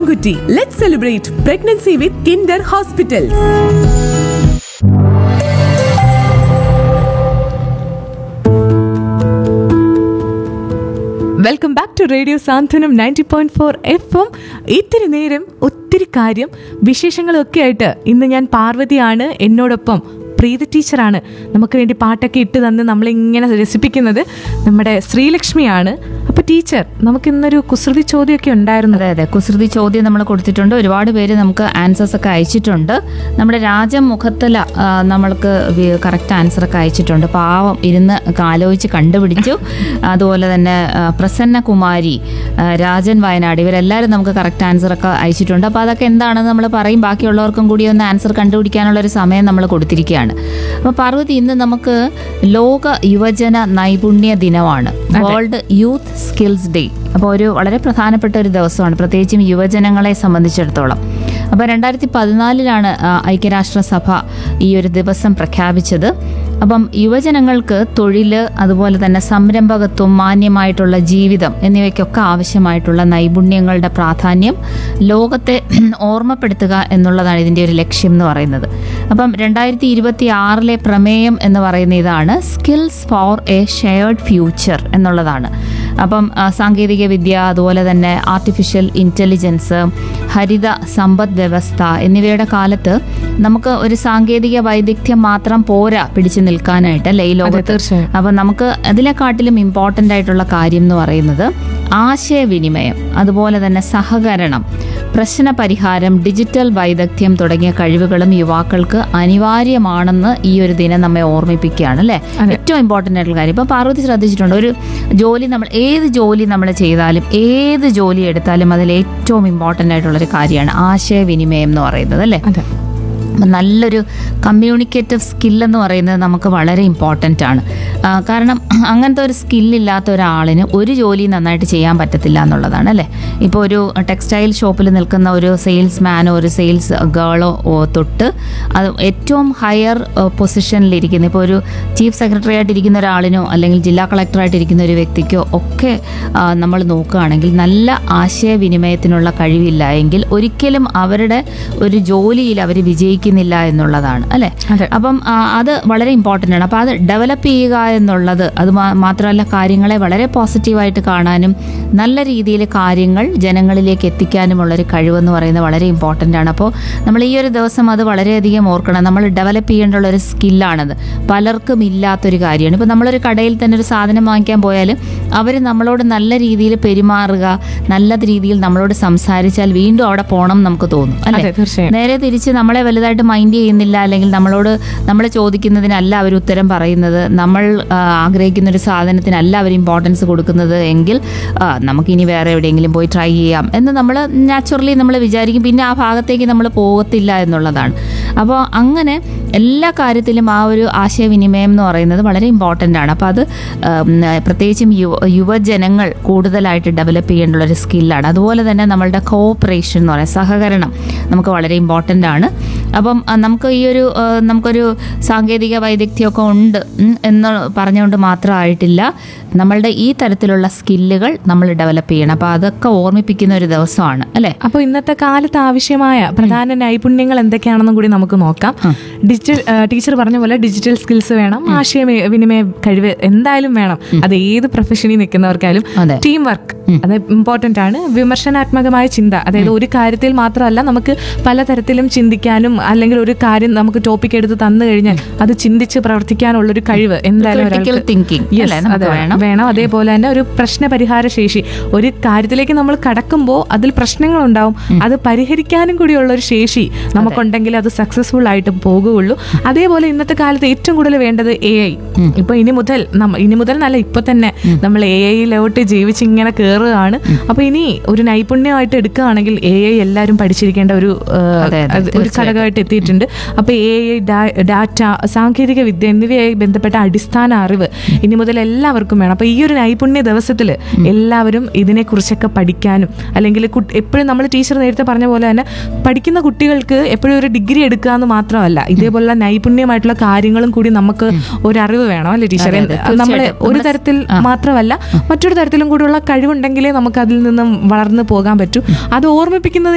ആൺകുട്ടി. Let's celebrate pregnancy with Kinder hospitals. Welcome back to radio Santhwanam 90.4 FM. ഇത്തിരി നേരം ഒത്തിരി കാര്യം വിശേഷങ്ങളൊക്കെ ആയിട്ട് ഇന്ന് ഞാൻ പാർവതിയാണ്. എന്നോടൊപ്പം പ്രീതി ടീച്ചറാണ്. നമുക്ക് വേണ്ടി പാട്ടൊക്കെ ഇട്ട് തന്ന് നമ്മളിങ്ങനെ രസിപ്പിക്കുന്നത് നമ്മുടെ ശ്രീലക്ഷ്മിയാണ്. അപ്പോൾ ടീച്ചർ, നമുക്ക് ഇന്നൊരു കുസൃതി ചോദ്യമൊക്കെ ഉണ്ടായിരുന്നു. അതെ, കുസൃതി ചോദ്യം നമ്മൾ കൊടുത്തിട്ടുണ്ട്. ഒരുപാട് പേര് നമുക്ക് ആൻസേഴ്സ് ഒക്കെ അയച്ചിട്ടുണ്ട്. നമ്മുടെ രാജമുഖത്തല നമ്മൾക്ക് കറക്റ്റ് ആൻസറൊക്കെ അയച്ചിട്ടുണ്ട്. പാവം ഇരുന്ന് ആലോചിച്ച് കണ്ടുപിടിച്ചു. അതുപോലെ തന്നെ പ്രസന്നകുമാരി, രാജൻ വയനാട്, ഇവരെല്ലാവരും നമുക്ക് കറക്റ്റ് ആൻസറൊക്കെ അയച്ചിട്ടുണ്ട്. അപ്പോൾ അതൊക്കെ എന്താണെന്ന് നമ്മൾ പറയും. ബാക്കിയുള്ളവർക്കും കൂടി ഒന്ന് ആൻസർ കണ്ടുപിടിക്കാനുള്ളൊരു സമയം നമ്മൾ കൊടുത്തിരിക്കുകയാണ്. അപ്പോൾ പാർവതി, ഇന്ന് നമുക്ക് ലോക യുവജന നൈപുണ്യ ദിനമാണ്, വേൾഡ് യൂത്ത് സ്കിൽസ് ഡേ. അപ്പോൾ ഒരു വളരെ പ്രധാനപ്പെട്ട ഒരു ദിവസമാണ്, പ്രത്യേകിച്ചും യുവജനങ്ങളെ സംബന്ധിച്ചിടത്തോളം. അപ്പോൾ 2014 ഐക്യരാഷ്ട്രസഭ ഈ ഒരു ദിവസം പ്രഖ്യാപിച്ചത്. അപ്പം യുവജനങ്ങൾക്ക് തൊഴിൽ, അതുപോലെ തന്നെ സംരംഭകത്വം, മാന്യമായിട്ടുള്ള ജീവിതം എന്നിവയ്ക്കൊക്കെ ആവശ്യമായിട്ടുള്ള നൈപുണ്യങ്ങളുടെ പ്രാധാന്യം ലോകത്തെ ഓർമ്മപ്പെടുത്തുക എന്നുള്ളതാണ് ഇതിൻ്റെ ഒരു ലക്ഷ്യം എന്ന് പറയുന്നത്. അപ്പം 2026 പ്രമേയം എന്ന് പറയുന്ന ഇതാണ്, skills four A shared future എന്നുള്ളതാണ്. അപ്പം സാങ്കേതിക വിദ്യ, അതുപോലെ തന്നെ ആർട്ടിഫിഷ്യൽ ഇൻ്റലിജൻസ്, ഹരിത സമ്പദ് വ്യവസ്ഥ എന്നിവയുടെ കാലത്ത് നമുക്ക് ഒരു സാങ്കേതിക വൈദഗ്ധ്യം മാത്രം പോരാ പിടിച്ചു നിൽക്കാനായിട്ട്, അല്ലേ, ഈ ലോകത്ത്. അപ്പം നമുക്ക് അതിനെക്കാട്ടിലും ഇമ്പോർട്ടൻ്റ് ആയിട്ടുള്ള കാര്യം എന്ന് പറയുന്നത് ആശയവിനിമയം, അതുപോലെ തന്നെ സഹകരണം, പ്രശ്ന പരിഹാരം, ഡിജിറ്റൽ വൈദഗ്ധ്യം തുടങ്ങിയ കഴിവുകളും യുവാക്കൾക്ക് അനിവാര്യമാണെന്ന് ഈ ഒരു ദിനം നമ്മെ ഓർമ്മിപ്പിക്കുകയാണ്, അല്ലേ. ഏറ്റവും ഇമ്പോർട്ടൻ്റ് ആയിട്ടുള്ള കാര്യം. ഇപ്പം പാർവതി ശ്രദ്ധിച്ചിട്ടുണ്ട്, ഒരു ജോലി ഏത് ജോലി നമ്മൾ ചെയ്താലും, ഏത് ജോലി എടുത്താലും അതിൽ ഏറ്റവും ഇമ്പോർട്ടൻ്റ് ആയിട്ടുള്ളൊരു കാര്യമാണ് ആശയവിനിമയം എന്ന് പറയുന്നത്, അല്ലേ. നല്ലൊരു കമ്മ്യൂണിക്കേറ്റീവ് സ്കില്ലെന്ന് പറയുന്നത് നമുക്ക് വളരെ ഇമ്പോർട്ടൻ്റ് ആണ്. കാരണം അങ്ങനത്തെ ഒരു സ്കില്ലില്ലാത്ത ഒരാളിന് ഒരു ജോലി നന്നായിട്ട് ചെയ്യാൻ പറ്റത്തില്ല എന്നുള്ളതാണ്, അല്ലേ. ഇപ്പോൾ ഒരു ടെക്സ്റ്റൈൽ ഷോപ്പിൽ നിൽക്കുന്ന ഒരു സെയിൽസ്മാനോ ഒരു സെയിൽസ് ഗേളോ തൊട്ട് അത് ഏറ്റവും ഹയർ പൊസിഷനിലിരിക്കുന്ന, ഇപ്പോൾ ഒരു ചീഫ് സെക്രട്ടറി ആയിട്ടിരിക്കുന്ന ഒരാളിനോ അല്ലെങ്കിൽ ജില്ലാ കളക്ടറായിട്ടിരിക്കുന്ന ഒരു വ്യക്തിക്കോ ഒക്കെ നമ്മൾ നോക്കുകയാണെങ്കിൽ നല്ല ആശയവിനിമയത്തിനുള്ള കഴിവില്ല എങ്കിൽ ഒരിക്കലും അവരുടെ ഒരു ജോലിയിൽ അവർ വിജയിക്കുന്നില്ല എന്നുള്ളതാണ്, അല്ലേ. അപ്പം അത് വളരെ ഇമ്പോർട്ടൻ്റ് ആണ്. അപ്പോൾ അത് ഡെവലപ്പ് ചെയ്യുക എന്നുള്ളത്, അത് മാത്രമല്ല കാര്യങ്ങളെ വളരെ പോസിറ്റീവായിട്ട് കാണാനും നല്ല രീതിയിൽ കാര്യങ്ങൾ ജനങ്ങളിലേക്ക് എത്തിക്കാനുമുള്ളൊരു കഴിവെന്ന് പറയുന്നത് വളരെ ഇമ്പോർട്ടൻ്റ് ആണ്. അപ്പോൾ നമ്മൾ ഈ ഒരു ദിവസം അത് വളരെയധികം ഓർക്കണം. നമ്മൾ ഡെവലപ്പ് ചെയ്യേണ്ടുള്ളൊരു സ്കില്ലാണത്. പലർക്കും ഇല്ലാത്തൊരു കാര്യമാണ്. ഇപ്പോൾ നമ്മളൊരു കടയിൽ തന്നെ ഒരു സാധനം വാങ്ങിക്കാൻ പോയാൽ അവർ നമ്മളോട് നല്ല രീതിയിൽ പെരുമാറുക, നല്ല രീതിയിൽ നമ്മളോട് സംസാരിച്ചാൽ വീണ്ടും അവിടെ പോകണം നമുക്ക് തോന്നും, അല്ലേ. നേരെ തിരിച്ച് നമ്മളെ വലുതായിട്ട് മൈൻഡ് ചെയ്യുന്നില്ല, അല്ലെങ്കിൽ നമ്മൾ ചോദിക്കുന്നതിനല്ല അവർ ഉത്തരം പറയുന്നത്, നമ്മൾ ആഗ്രഹിക്കുന്ന ഒരു സാധനത്തിനല്ല അവർ ഇമ്പോർട്ടൻസ് കൊടുക്കുന്നത് എങ്കിൽ നമുക്കിനി വേറെ എവിടെയെങ്കിലും പോയി ട്രൈ ചെയ്യാം എന്ന് നമ്മൾ നാച്ചുറലി നമ്മൾ വിചാരിക്കും. പിന്നെ ആ ഭാഗത്തേക്ക് നമ്മൾ പോകത്തില്ല എന്നുള്ളതാണ്. അപ്പോൾ അങ്ങനെ എല്ലാ കാര്യത്തിലും ആ ഒരു ആശയവിനിമയം എന്ന് പറയുന്നത് വളരെ ഇമ്പോർട്ടൻ്റ് ആണ്. അപ്പോൾ അത് പ്രത്യേകിച്ചും യുവജനങ്ങൾ കൂടുതലായിട്ട് ഡെവലപ്പ് ചെയ്യേണ്ടുള്ളൊരു സ്കില്ലാണ്. അതുപോലെ തന്നെ നമ്മളുടെ കോഓപ്പറേഷൻ എന്ന് പറയുന്നത്, സഹകരണം നമുക്ക് വളരെ ഇമ്പോർട്ടൻ്റ് ആണ്. അപ്പം നമുക്കൊരു സാങ്കേതിക വൈദഗ്ധ്യമൊക്കെ ഉണ്ട് എന്ന് പറഞ്ഞുകൊണ്ട് മാത്രമായിട്ടില്ല, നമ്മളുടെ ഈ തരത്തിലുള്ള സ്കില്ലുകൾ നമ്മൾ ഡെവലപ്പ് ചെയ്യണം. അപ്പോൾ അതൊക്കെ ഓർമ്മിപ്പിക്കുന്ന ഒരു ദിവസമാണ്, അല്ലേ. അപ്പോൾ ഇന്നത്തെ കാലത്ത് ആവശ്യമായ പ്രധാന നൈപുണ്യങ്ങൾ എന്തൊക്കെയാണെന്നും കൂടി നമുക്ക് നോക്കാം. ടീച്ചർ പറഞ്ഞ പോലെ ഡിജിറ്റൽ സ്കിൽസ് വേണം, ആശയവിനിമയ കഴിവ് എന്തായാലും വേണം. അത് ഏത് പ്രൊഫഷനിൽ നിൽക്കുന്നവർക്കായാലും. ടീം വർക്ക് അത് ഇമ്പോർട്ടൻ്റ് ആണ്. വിമർശനാത്മകമായ ചിന്ത, അതായത് ഒരു കാര്യത്തിൽ മാത്രമല്ല, നമുക്ക് പലതരത്തിലും ചിന്തിക്കാനും, അല്ലെങ്കിൽ ഒരു കാര്യം നമുക്ക് ടോപ്പിക് എടുത്ത് തന്നു കഴിഞ്ഞാൽ അത് ചിന്തിച്ച് പ്രവർത്തിക്കാനുള്ളൊരു കഴിവ് എന്തായാലും വേണം. അതേപോലെ തന്നെ ഒരു പ്രശ്ന പരിഹാര ശേഷി, ഒരു കാര്യത്തിലേക്ക് നമ്മൾ കടക്കുമ്പോൾ അതിൽ പ്രശ്നങ്ങളുണ്ടാവും, അത് പരിഹരിക്കാനും കൂടിയുള്ള ഒരു ശേഷി നമുക്കുണ്ടെങ്കിൽ അത് സക്സസ്ഫുൾ ആയിട്ട് പോകുകയുള്ളൂ. അതേപോലെ ഇന്നത്തെ കാലത്ത് ഏറ്റവും കൂടുതൽ വേണ്ടത് AI. ഇപ്പൊ ഇനി മുതൽ നല്ല ഇപ്പൊ തന്നെ നമ്മൾ AI-ലോട്ട് ജീവിച്ചിങ്ങനെ കയറുകയാണ്. അപ്പൊ ഇനി ഒരു നൈപുണ്യമായിട്ട് എടുക്കുകയാണെങ്കിൽ AI എല്ലാവരും പഠിച്ചിരിക്കേണ്ട ഒരു ഘടകമായിട്ട് എത്തിയിട്ടുണ്ട്. അപ്പൊ AI, ഡാറ്റ, സാങ്കേതിക വിദ്യ എന്നിവയായി ബന്ധപ്പെട്ട അടിസ്ഥാന അറിവ് ഇനി മുതൽ എല്ലാവർക്കും വേണം. അപ്പൊ ഈ ഒരു നൈപുണ്യ ദിവസത്തിൽ എല്ലാവരും ഇതിനെക്കുറിച്ചൊക്കെ പഠിക്കാനും, അല്ലെങ്കിൽ എപ്പോഴും നമ്മൾ ടീച്ചർ നേരത്തെ പറഞ്ഞ പോലെ തന്നെ പഠിക്കുന്ന കുട്ടികൾക്ക് എപ്പോഴും ഒരു ഡിഗ്രി എടുക്കുക എന്ന് മാത്രമല്ല, ഇതേപോലുള്ള നൈപുണ്യമായിട്ടുള്ള കാര്യങ്ങളും കൂടി നമുക്ക് ഒരു അറിവ് വേണം, അല്ലേ ടീച്ചർ. നമ്മൾ ഒരു തരത്തിൽ മാത്രമല്ല മറ്റൊരു തരത്തിലും കൂടിയുള്ള കഴിവുണ്ടെങ്കിലേ നമുക്ക് അതിൽ നിന്നും വളർന്നു പോകാൻ പറ്റൂ. അത് ഓർമ്മിപ്പിക്കുന്നത്